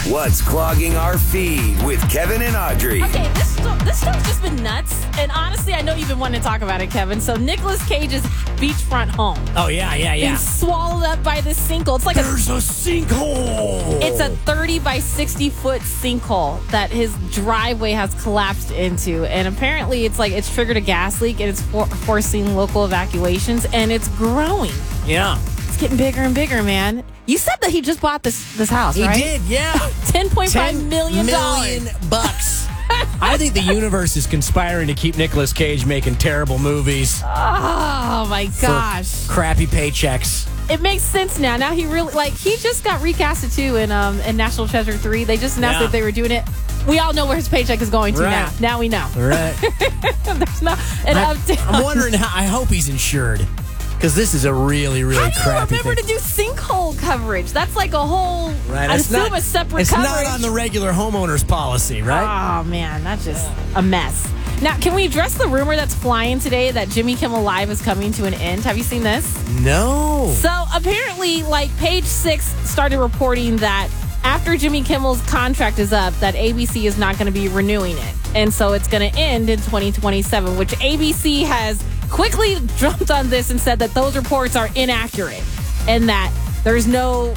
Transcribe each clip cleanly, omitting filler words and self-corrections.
What's clogging our feed with Kevin and Audrey? Okay, this show's just been nuts. And honestly, I know you've been wanting to talk about it, Kevin. So Nicolas Cage's beachfront home. Oh, yeah. Is swallowed up by this sinkhole. It's like There's a sinkhole. It's a 30 by 60 foot sinkhole that his driveway has collapsed into. And apparently it's triggered a gas leak and it's forcing local evacuations, and it's growing. Yeah. It's getting bigger and bigger, man. You said that he just bought this house, right? He did, yeah. $10.5 million. $10 I think the universe is conspiring to keep Nicolas Cage making terrible movies. Oh, my gosh. For crappy paychecks. It makes sense now. Now he really, he just got recasted too in National Treasure 3. They just announced that they were doing it. We all know where his paycheck is going to now. Now we know. Right. There's not an update. I'm wondering I hope he's insured. Because this is a really, really crappy How do you remember thing. to do sinkhole coverage? That's like a whole, I assume a separate coverage. It's not on the regular homeowner's policy, right? Oh, man, that's just a mess. Now, can we address the rumor that's flying today that Jimmy Kimmel Live is coming to an end? Have you seen this? No. So, apparently, Page Six started reporting that after Jimmy Kimmel's contract is up, that ABC is not going to be renewing it. And so it's going to end in 2027, which ABC has quickly jumped on this and said that those reports are inaccurate and that there's no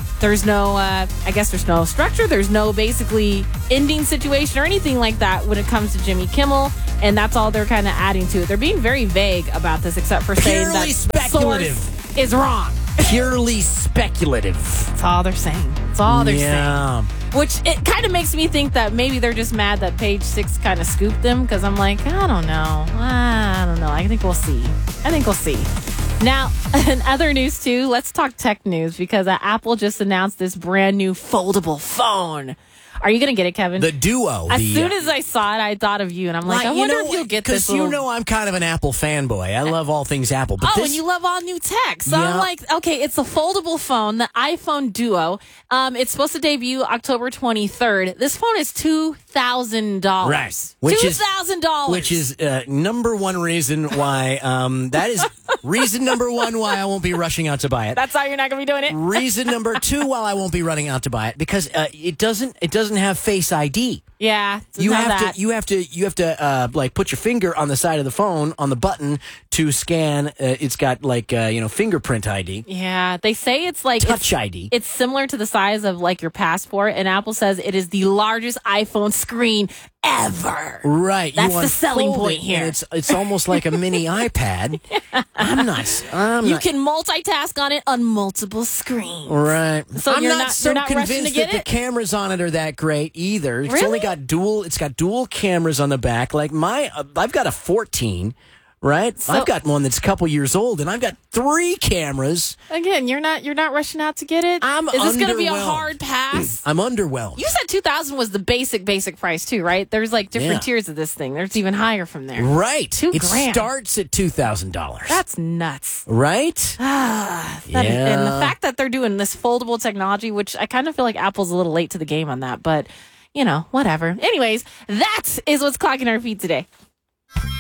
structure. There's no basically ending situation or anything like that when it comes to Jimmy Kimmel. And that's all they're kind of adding to it. They're being very vague about this, except for saying that speculative. Source is wrong. Purely speculative. That's all they're saying. That's all they're saying. Which it kind of makes me think that maybe they're just mad that Page Six kind of scooped them, because I'm like, I don't know. I think we'll see. Now, in other news too, let's talk tech news, because Apple just announced this brand new foldable phone. Are you going to get it, Kevin? The Duo. As soon as I saw it, I thought of you, and I'm like, I wonder if you'll get this. Because I'm kind of an Apple fanboy. I love all things Apple. But and you love all new tech. So I'm like, okay, it's a foldable phone, the iPhone Duo. It's supposed to debut October 23rd. This phone is $2,000. Right. $2,000. Which is number one reason why, that is reason number one why I won't be rushing out to buy it. That's why you're not going to be doing it? Reason number two why I won't be running out to buy it, because it doesn't have Face ID. Yeah, you have to put your finger on the side of the phone on the button to scan. It's got fingerprint ID. Yeah, they say it's like Touch ID. It's similar to the size of your passport, and Apple says it is the largest iPhone screen ever. Right, that's the selling point here. It's almost like a mini iPad. Yeah. You can multitask on it on multiple screes. Right. So I'm not so convinced that the cameras on it are that great either. It's only got dual cameras on the back. Like I've got a 14. Right? So, I've got one that's a couple years old, and I've got 3 cameras. Again, you're not rushing out to get it? Is this going to be a hard pass? I'm underwhelmed. You said $2,000 was the basic price too, right? There's different tiers of this thing. There's even higher from there. Right. $2,000. It starts at $2,000. That's nuts. Right? And the fact that they're doing this foldable technology, which I kind of feel like Apple's a little late to the game on that, but whatever. Anyways, that is what's clogging our feed today.